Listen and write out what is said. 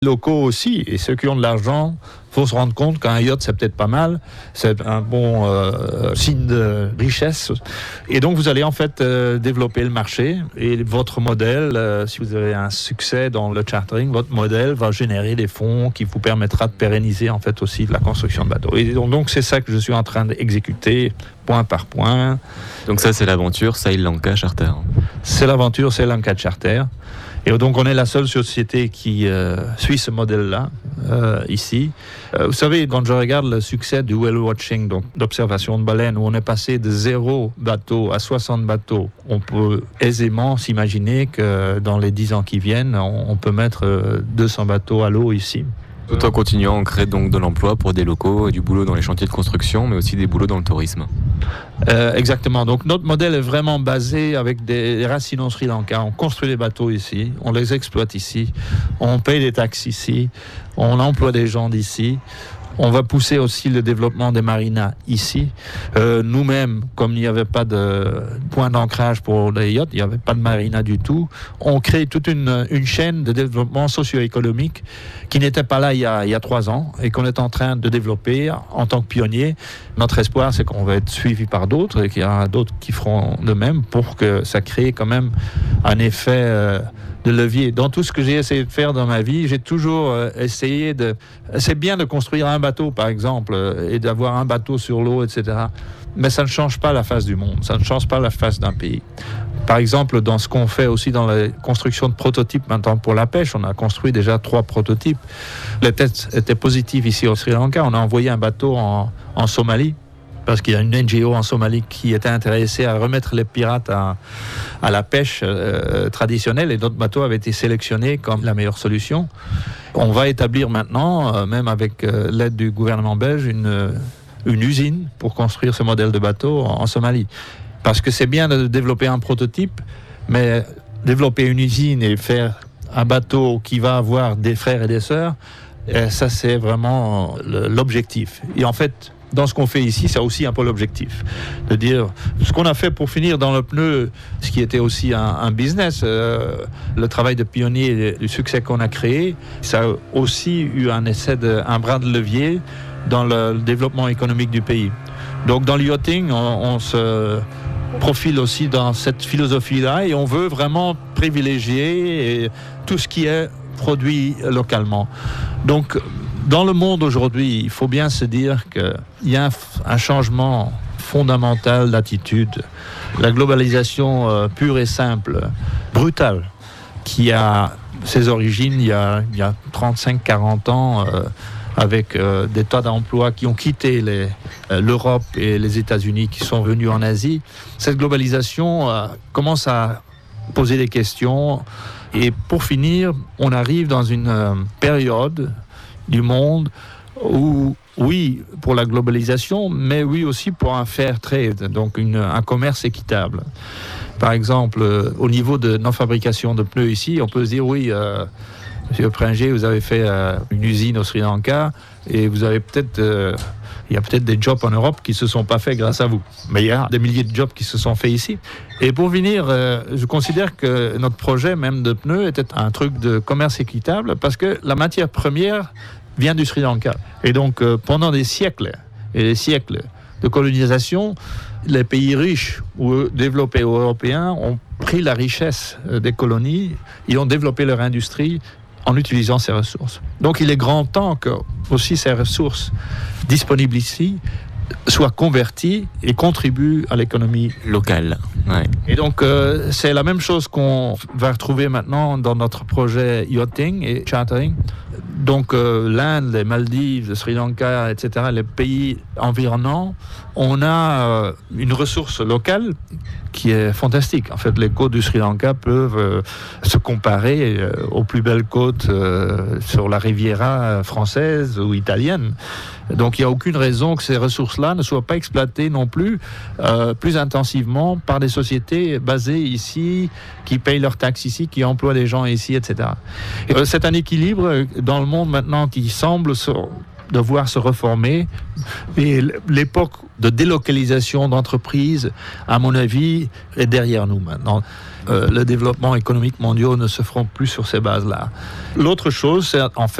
Locaux aussi, et ceux qui ont de l'argent, faut se rendre compte qu'un yacht c'est peut-être pas mal, c'est un bon signe de richesse, et donc vous allez en fait développer le marché, et votre modèle, si vous avez un succès dans le chartering, votre modèle va générer des fonds qui vous permettra de pérenniser en fait aussi la construction de bateaux. Et donc c'est ça que je suis en train d'exécuter point par point. Donc ça c'est l'aventure Sri Lanka Charter. C'est l'aventure Sri Lanka Charter. Et donc, on est la seule société qui suit ce modèle-là, ici. Vous savez, quand je regarde le succès du whale watching, donc d'observation de baleines, où on est passé de 0 bateau à 60 bateaux, on peut aisément s'imaginer que dans les 10 ans qui viennent, on peut mettre 200 bateaux à l'eau ici. Tout en continuant à créer donc de l'emploi pour des locaux et du boulot dans les chantiers de construction, mais aussi des boulots dans le tourisme. Exactement. Donc notre modèle est vraiment basé avec des racines au Sri Lanka. On construit les bateaux ici, on les exploite ici, on paye des taxes ici, on emploie des gens d'ici. On va pousser aussi le développement des marinas ici. Nous-mêmes, comme il n'y avait pas de point d'ancrage pour les yachts, il n'y avait pas de marina du tout, on crée toute une chaîne de développement socio-économique qui n'était pas là il y a 3 ans et qu'on est en train de développer en tant que pionnier. Notre espoir, c'est qu'on va être suivi par d'autres et qu'il y aura d'autres qui feront de même pour que ça crée quand même un effet de levier. Dans tout ce que j'ai essayé de faire dans ma vie, j'ai toujours essayé de... C'est bien de construire un bateau, par exemple, et d'avoir un bateau sur l'eau, etc. Mais ça ne change pas la face du monde, ça ne change pas la face d'un pays. Par exemple, dans ce qu'on fait aussi dans la construction de prototypes maintenant pour la pêche, on a construit déjà 3 prototypes. Les tests étaient positifs ici au Sri Lanka. On a envoyé un bateau en Somalie, parce qu'il y a une NGO en Somalie qui était intéressée à remettre les pirates à la pêche traditionnelle, et notre bateau avait été sélectionné comme la meilleure solution. On va établir maintenant, même avec l'aide du gouvernement belge, une usine pour construire ce modèle de bateau en Somalie. Parce que c'est bien de développer un prototype, mais développer une usine et faire un bateau qui va avoir des frères et des sœurs, ça c'est vraiment l'objectif. Et en fait, dans ce qu'on fait ici, c'est aussi un peu l'objectif. De dire, ce qu'on a fait pour finir dans le pneu, ce qui était aussi un business, le travail de pionnier, le succès qu'on a créé, ça a aussi eu un bras de levier dans le développement économique du pays. Donc dans le yachting, on se profile aussi dans cette philosophie-là et on veut vraiment privilégier tout ce qui est produit localement. Donc, dans le monde aujourd'hui, il faut bien se dire qu'il y a un changement fondamental d'attitude. La globalisation pure et simple, brutale, qui a ses origines il y a 35-40 ans, avec des tas d'emplois qui ont quitté l'Europe et les États-Unis, qui sont venus en Asie. Cette globalisation commence à poser des questions. Et pour finir, on arrive dans une période du monde où, oui, pour la globalisation, mais oui aussi pour un fair trade, donc un commerce équitable. Par exemple, au niveau de nos fabrications de pneus ici, on peut se dire, oui, Monsieur Pringé, vous avez fait une usine au Sri Lanka et vous avez il y a peut-être des jobs en Europe qui ne se sont pas faits grâce à vous. Mais il y a des milliers de jobs qui se sont faits ici. Et pour finir, je considère que notre projet, même de pneus, était un truc de commerce équitable parce que la matière première vient du Sri Lanka. Et donc, pendant des siècles et des siècles de colonisation, les pays riches ou développés ou européens ont pris la richesse des colonies et ont développé leur industrie en utilisant ces ressources. Donc il est grand temps que aussi ces ressources disponibles ici soient converties et contribuent à l'économie locale. Ouais. Et donc c'est la même chose qu'on va retrouver maintenant dans notre projet yachting et chartering. Donc l'Inde, les Maldives, le Sri Lanka, etc., les pays environnants, on a une ressource locale qui est fantastique. En fait, les côtes du Sri Lanka peuvent se comparer aux plus belles côtes sur la Riviera française ou italienne. Donc il n'y a aucune raison que ces ressources-là ne soient pas exploitées non plus plus intensivement par des sociétés basées ici, qui payent leurs taxes ici, qui emploient des gens ici, etc. C'est un équilibre dans le monde maintenant qui semble devoir se reformer. Et l'époque de délocalisation d'entreprises, à mon avis, est derrière nous maintenant. Le développement économique mondial ne se feront plus sur ces bases-là. L'autre chose, c'est en fait